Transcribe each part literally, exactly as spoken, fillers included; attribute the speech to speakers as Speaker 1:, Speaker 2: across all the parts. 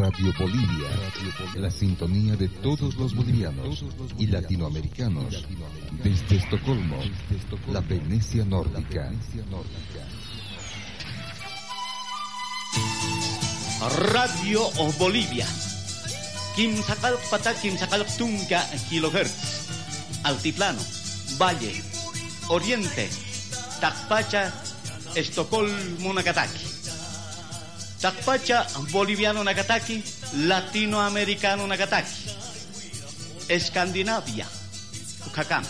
Speaker 1: Radio Bolivia, la sintonía de todos los bolivianos y latinoamericanos, desde Estocolmo, la Venecia nórdica.
Speaker 2: Radio Bolivia, Quimsacalpata, Quimsacalptunca kilohertz, altiplano, valle, oriente, Tacpacha, Estocolmo, Nagataki. Tacpacha, boliviano Nagataki, latinoamericano Nagataki. Escandinavia, Ucacán.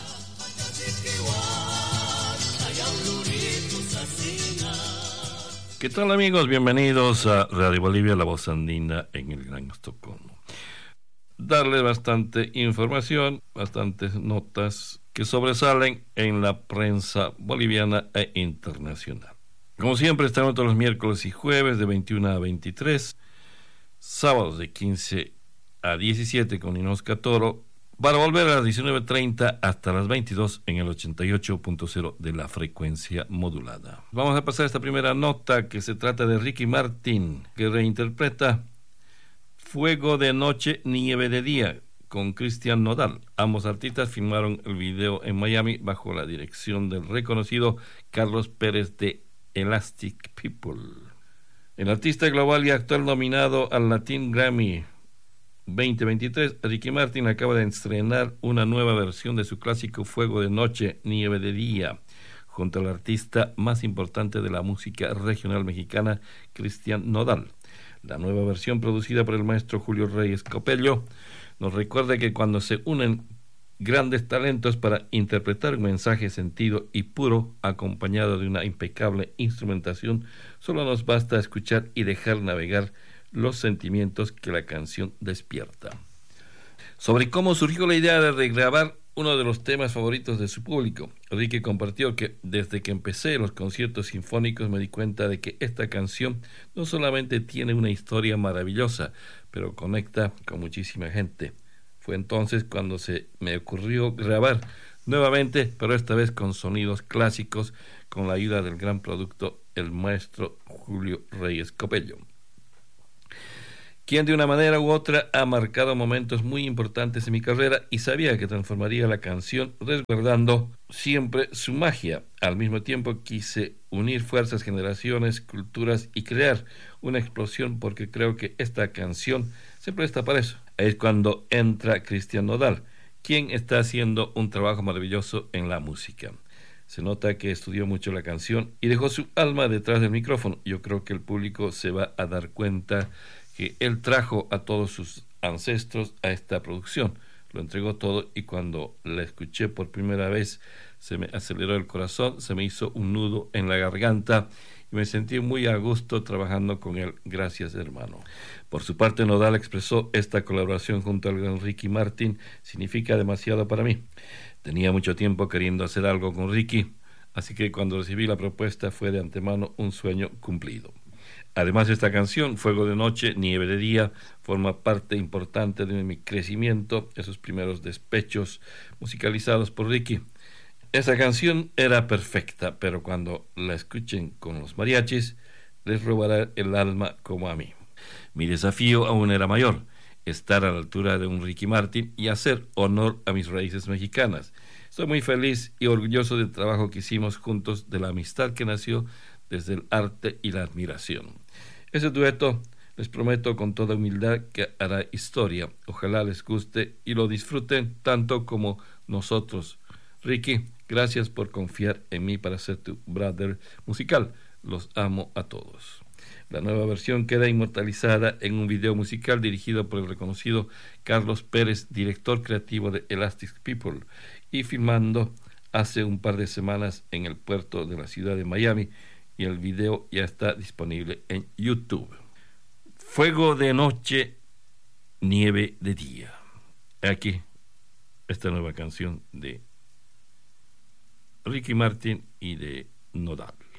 Speaker 3: ¿Qué tal, amigos? Bienvenidos a Radio Bolivia, la voz andina en el Gran Estocolmo. Darles bastante información, bastantes notas que sobresalen en la prensa boliviana e internacional. Como siempre, estamos todos los miércoles y jueves de veintiuno a veintitrés, sábados de quince a diecisiete con Inosca Toro, para volver a las diecinueve treinta hasta las veintidós en el ochenta y ocho punto cero de la frecuencia modulada. Vamos a pasar a esta primera nota, que se trata de Ricky Martin, que reinterpreta Fuego de Noche, Nieve de Día, con Cristian Nodal. Ambos artistas filmaron el video en Miami bajo la dirección del reconocido Carlos Pérez de Elastic People. El artista global y actual nominado al Latin Grammy veinte veintitrés, Ricky Martin acaba de estrenar una nueva versión de su clásico Fuego de Noche, Nieve de Día, junto al artista más importante de la música regional mexicana, Cristian Nodal. La nueva versión, producida por el maestro Julio Reyes Copello, nos recuerda que cuando se unen grandes talentos para interpretar un mensaje sentido y puro, acompañado de una impecable instrumentación, solo nos basta escuchar y dejar navegar los sentimientos que la canción despierta. Sobre cómo surgió la idea de regrabar uno de los temas favoritos de su público, Ricky compartió que desde que empecé los conciertos sinfónicos me di cuenta de que esta canción no solamente tiene una historia maravillosa, pero conecta con muchísima gente. Fue entonces cuando se me ocurrió grabar nuevamente, pero esta vez con sonidos clásicos, con la ayuda del gran producto, el maestro Julio Reyes Copello, quien de una manera u otra ha marcado momentos muy importantes en mi carrera y sabía que transformaría la canción resguardando siempre su magia. Al mismo tiempo quise unir fuerzas, generaciones, culturas y crear una explosión, porque creo que esta canción se presta para eso. Es cuando entra Cristian Nodal, quien está haciendo un trabajo maravilloso en la música. Se nota que estudió mucho la canción y dejó su alma detrás del micrófono. Yo creo que el público se va a dar cuenta que él trajo a todos sus ancestros a esta producción, lo entregó todo, y cuando la escuché por primera vez se me aceleró el corazón, se me hizo un nudo en la garganta y me sentí muy a gusto trabajando con él. Gracias, hermano. Por su parte, Nodal expresó: esta colaboración junto al gran Ricky Martin significa demasiado para mí. Tenía mucho tiempo queriendo hacer algo con Ricky, así que cuando recibí la propuesta fue de antemano un sueño cumplido. Además, esta canción, Fuego de Noche, Nieve de Día, forma parte importante de mi crecimiento, esos primeros despechos musicalizados por Ricky. Esa canción era perfecta, pero cuando la escuchen con los mariachis, les robará el alma como a mí. Mi desafío aún era mayor, estar a la altura de un Ricky Martin y hacer honor a mis raíces mexicanas. Estoy muy feliz y orgulloso del trabajo que hicimos juntos, de la amistad que nació desde el arte y la admiración. Ese dueto, les prometo con toda humildad, que hará historia. Ojalá les guste y lo disfruten tanto como nosotros. Ricky, gracias por confiar en mí para ser tu brother musical. Los amo a todos. La nueva versión queda inmortalizada en un video musical dirigido por el reconocido Carlos Pérez, director creativo de Elastic People, y filmando hace un par de semanas en el puerto de la ciudad de Miami, y el video ya está disponible en YouTube. Fuego de Noche, Nieve de Día. Aquí esta nueva canción de Ricky Martin y de Nodal.